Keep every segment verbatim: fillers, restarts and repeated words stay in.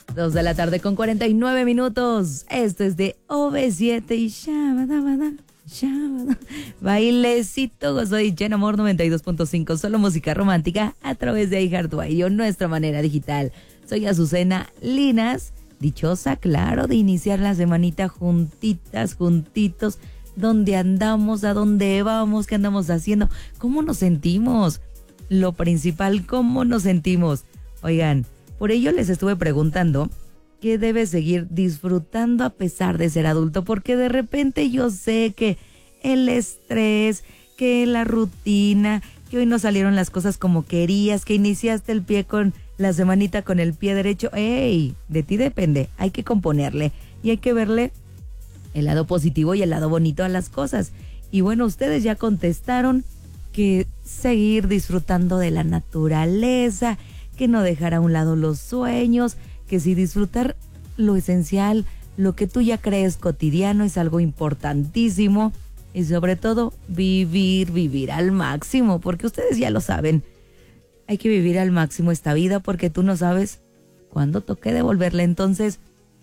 Dos de la tarde con cuarenta y nueve minutos. Esto es de O V siete y Shabadabada, Shabada. Bailecito gozo y en Amor noventa y dos punto cinco. Solo música romántica a través de iHeartRadio, nuestra manera digital. Soy Azucena Linas, dichosa, claro, de iniciar la semanita juntitas, juntitos. ¿Dónde andamos? ¿A dónde vamos? ¿Qué andamos haciendo? ¿Cómo nos sentimos? Lo principal, ¿cómo nos sentimos? Oigan, por ello les estuve preguntando qué debes seguir disfrutando a pesar de ser adulto, porque de repente yo sé que el estrés, que la rutina, que hoy no salieron las cosas como querías, que iniciaste el pie con la semanita con el pie derecho. ¡Ey! De ti depende, hay que componerle y hay que verle el lado positivo y el lado bonito a las cosas. Y bueno, ustedes ya contestaron que seguir disfrutando de la naturaleza, que no dejar a un lado los sueños, que sí disfrutar lo esencial, lo que tú ya crees cotidiano es algo importantísimo y sobre todo vivir, vivir al máximo, porque ustedes ya lo saben, hay que vivir al máximo esta vida porque tú no sabes cuándo toque devolverla. Entonces,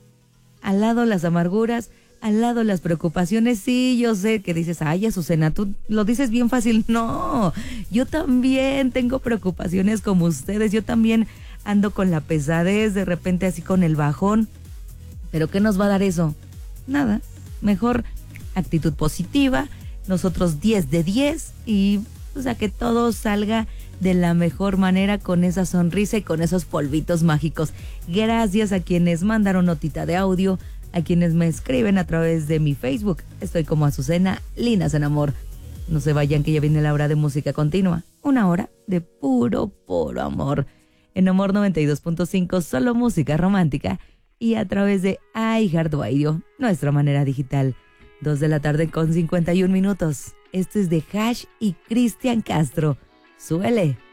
al lado las amarguras, al lado las preocupaciones. Sí, yo sé que dices, ay, Azucena, tú lo dices bien fácil. No, yo también tengo preocupaciones como ustedes, yo también ando con la pesadez, de repente así con el bajón. ¿Pero qué nos va a dar eso? Nada, mejor actitud positiva, nosotros diez de diez y o sea que todo salga de la mejor manera con esa sonrisa y con esos polvitos mágicos. Gracias a quienes mandaron notita de audio, a quienes me escriben a través de mi Facebook. Estoy como Azucena Linas en Amor. No se vayan que ya viene la hora de música continua. Una hora de puro, puro amor. En Amor noventa y dos punto cinco, solo música romántica. Y a través de iHeartRadio, nuestra manera digital. Dos de la tarde con cincuenta y un minutos. Esto es de Hash y Cristian Castro. Súbele.